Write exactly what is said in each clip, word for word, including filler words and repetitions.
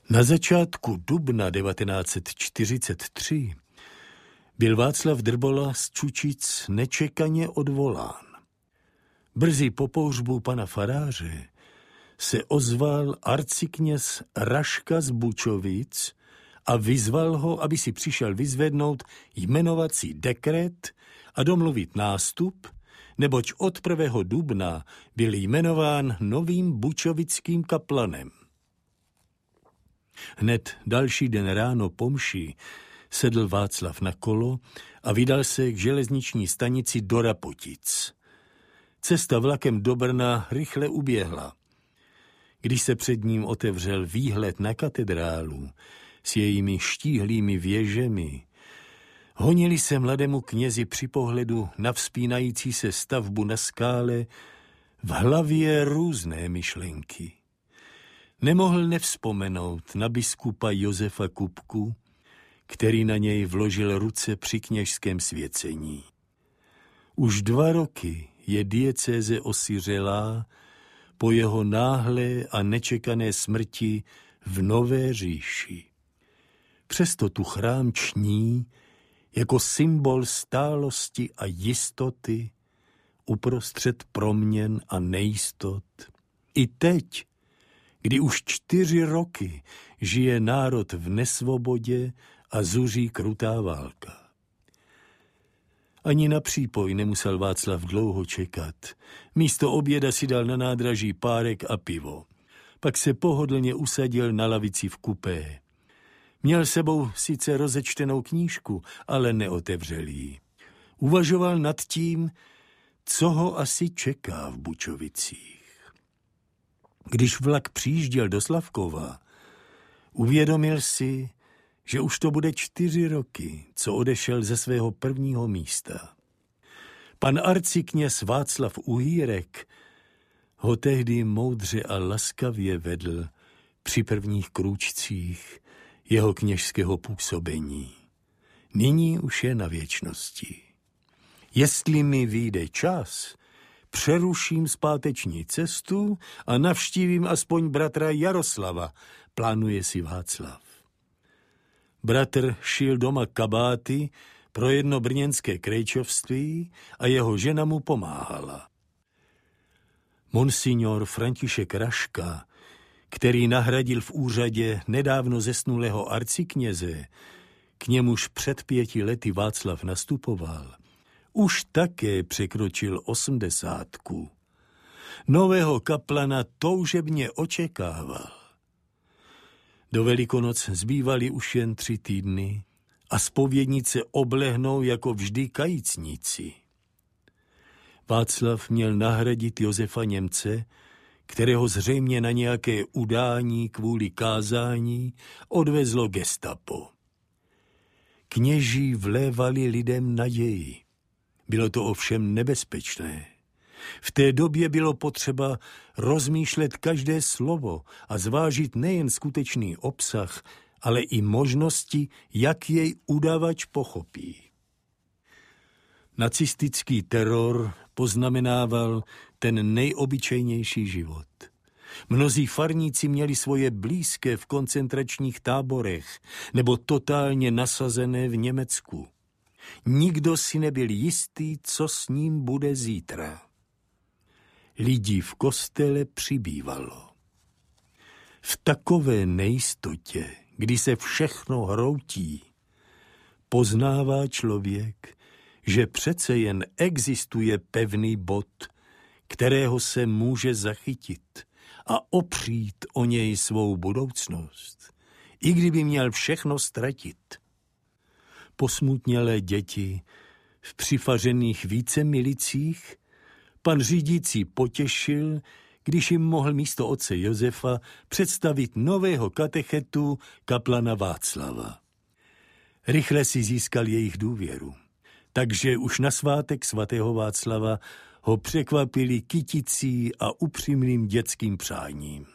Na začátku dubna devatenáct set čtyřicet tři byl Václav Drbola z Čučic nečekaně odvolán. Brzy po pohřbu pana faráře se ozval arcikněz Raška z Bučovic a vyzval ho, aby si přišel vyzvednout jmenovací dekret a domluvit nástup, neboť od prvního dubna byl jmenován novým bučovickým kaplanem. Hned další den ráno po mši sedl Václav na kolo a vydal se k železniční stanici do Rapotic. Cesta vlakem do Brna rychle uběhla. Když se před ním otevřel výhled na katedrálu s jejími štíhlými věžemi, honili se mladému knězi při pohledu na vzpínající se stavbu na skále v hlavě různé myšlenky. Nemohl nevzpomenout na biskupa Josefa Kupku, který na něj vložil ruce při kněžském svěcení. Už dva roky je diecéze osiřelá po jeho náhlé a nečekané smrti v Nové říši. Přesto tu chrám ční jako symbol stálosti a jistoty uprostřed proměn a nejistot. I teď, kdy už čtyři roky žije národ v nesvobodě a zuří krutá válka. Ani na přípoj nemusel Václav dlouho čekat. Místo oběda si dal na nádraží párek a pivo. Pak se pohodlně usadil na lavici v kupé. Měl sebou sice rozečtenou knížku, ale neotevřel ji. Uvažoval nad tím, co ho asi čeká v Bučovicích. Když vlak přijížděl do Slavkova, uvědomil si, že už to bude čtyři roky, co odešel ze svého prvního místa. Pan arcikněz Václav Uhýrek ho tehdy moudře a laskavě vedl při prvních krůčcích jeho kněžského působení. Nyní už je na věčnosti. Jestli mi vyjde čas, přeruším zpáteční cestu a navštívím aspoň bratra Jaroslava, plánuje si Václav. Bratr šil doma kabáty pro jedno brněnské krejčovství a jeho žena mu pomáhala. Monsignor František Raška, který nahradil v úřadě nedávno zesnulého arcikněze, k němuž před pěti lety Václav nastupoval, už také překročil osmdesátku. Nového kaplana toužebně očekával. Do Velikonoc zbývaly už jen tři týdny a zpovědnice oblehnou jako vždy kajícníci. Václav měl nahradit Josefa Němce, kterého zřejmě na nějaké udání kvůli kázání odvezlo gestapo. Kněží vlévali lidem naději. Bylo to ovšem nebezpečné. V té době bylo potřeba rozmýšlet každé slovo a zvážit nejen skutečný obsah, ale i možnosti, jak jej udavač pochopí. Nacistický teror poznamenával ten nejobyčejnější život. Mnozí farníci měli svoje blízké v koncentračních táborech nebo totálně nasazené v Německu. Nikdo si nebyl jistý, co s ním bude zítra. Lidí v kostele přibývalo. V takové nejistotě, kdy se všechno hroutí, poznává člověk, že přece jen existuje pevný bod, kterého se může zachytit a opřít o něj svou budoucnost, i kdyby měl všechno ztratit. Posmutnělé děti v přifařených více milicích pan řídící potěšil, když jim mohl místo otce Josefa představit nového katechetu kaplana Václava. Rychle si získal jejich důvěru, takže už na svátek svatého Václava ho překvapili kyticí a upřímným dětským přáním.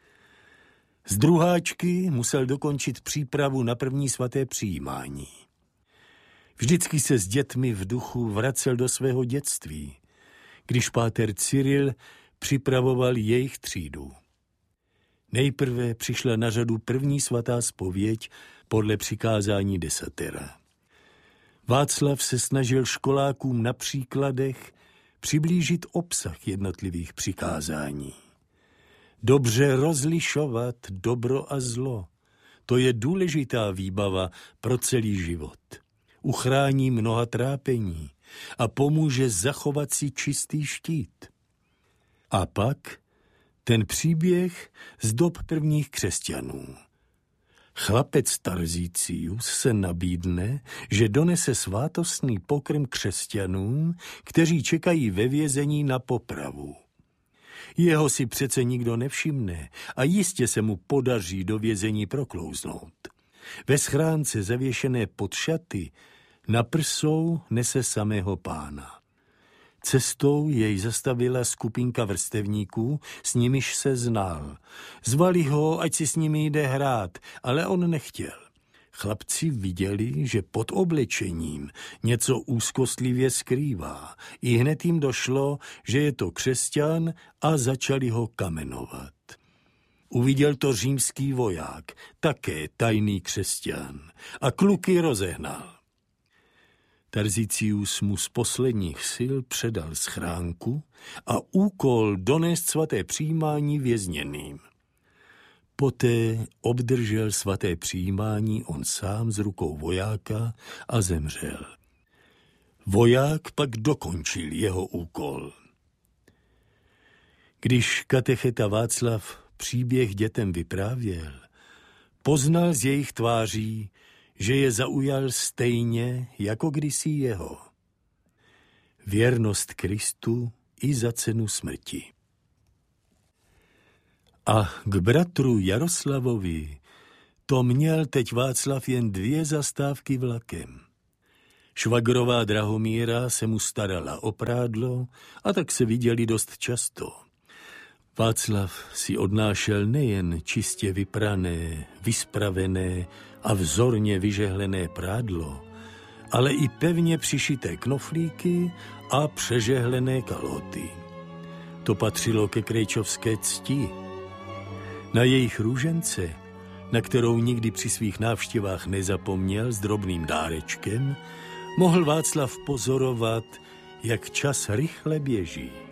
Z druháčky musel dokončit přípravu na první svaté přijímání. Vždycky se s dětmi v duchu vracel do svého dětství, když páter Cyril připravoval jejich třídu. Nejprve přišla na řadu první svatá zpověď podle přikázání desatera. Václav se snažil školákům na příkladech přiblížit obsah jednotlivých přikázání. Dobře rozlišovat dobro a zlo, to je důležitá výbava pro celý život. Uchrání mnoha trápení a pomůže zachovat si čistý štít. A pak ten příběh z dob prvních křesťanů. Chlapec Tarzícius se nabídne, že donese svátostný pokrm křesťanům, kteří čekají ve vězení na popravu. Jeho si přece nikdo nevšimne a jistě se mu podaří do vězení proklouznout. Ve schránce zavěšené pod šaty na prsou nese samého Pána. Cestou jej zastavila skupinka vrstevníků, s nimiž se znal. Zvali ho, ať si s nimi jde hrát, ale on nechtěl. Chlapci viděli, že pod oblečením něco úzkostlivě skrývá. I hned jim došlo, že je to křesťan a začali ho kamenovat. Uviděl to římský voják, také tajný křesťan, a kluky rozehnal. Tarzícius mu z posledních sil předal schránku a úkol donést svaté přijímání vězněným. Poté obdržel svaté přijímání on sám z rukou vojáka a zemřel. Voják pak dokončil jeho úkol. Když katecheta Václav příběh dětem vyprávěl, poznal z jejich tváří, že je zaujal stejně jako kdysi jeho. Věrnost Kristu i za cenu smrti. A k bratru Jaroslavovi to měl teď Václav jen dvě zastávky vlakem. Švagrová Drahomíra se mu starala o prádlo a tak se viděli dost často. Václav si odnášel nejen čistě vyprané, vyspravené a vzorně vyžehlené prádlo, ale i pevně přišité knoflíky a přežehlené kalhoty. To patřilo ke krejčovské cti. Na jejich růžence, na kterou nikdy při svých návštěvách nezapomněl s drobným dárečkem, mohl Václav pozorovat, jak čas rychle běží.